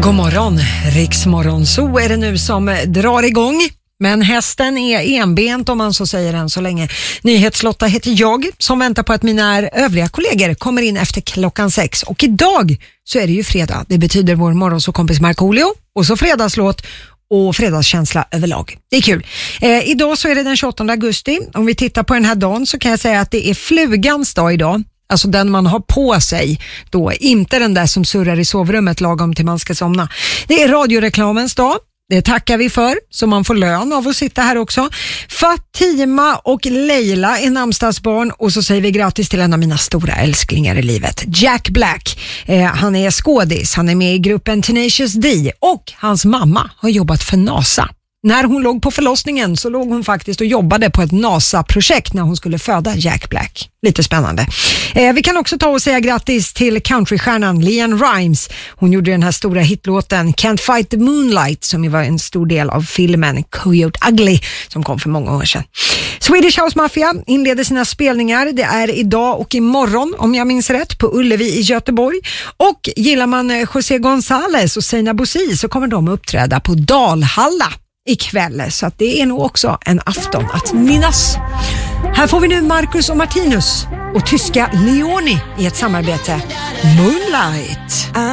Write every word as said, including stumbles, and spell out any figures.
God morgon, Riksmorgon. Så är det nu som drar igång. Men hästen är enbent om man så säger än så länge. Nyhetslotta heter jag som väntar på att mina övriga kollegor kommer in efter klockan sex. Och idag så är det ju fredag. Det betyder vår morgonsåkompis Markoolio och så fredagslåt och fredagskänsla överlag. Det är kul. Eh, idag så är det den tjugoåttonde augusti. Om vi tittar på den här dagen så kan jag säga att det är flugans dag idag. Alltså den man har på sig då, inte den där som surrar i sovrummet lagom till man ska somna. Det är radioreklamens dag. Det tackar vi för, så man får lön av att sitta här också. Fatima och Leila är namnsdagsbarn och så säger vi grattis till en av mina stora älsklingar i livet, Jack Black. Eh, han är skådis, han är med i gruppen Tenacious D och hans mamma har jobbat för NASA. När hon låg på förlossningen så låg hon faktiskt och jobbade på ett NASA-projekt när hon skulle föda Jack Black. Lite spännande. Eh, vi kan också ta och säga grattis till countrystjärnan LeAnn Rimes. Hon gjorde den här stora hitlåten Can't Fight the Moonlight som var en stor del av filmen Coyote Ugly som kom för många år sedan. Swedish House Mafia inleder sina spelningar. Det är idag och imorgon om jag minns rätt på Ullevi i Göteborg. Och gillar man José González och Seina Bosi så kommer de uppträda på Dalhalla ikväll, så att det är nog också en afton att minnas. Här får vi nu Marcus och Martinus och tyska Leoni i ett samarbete, Moonlight.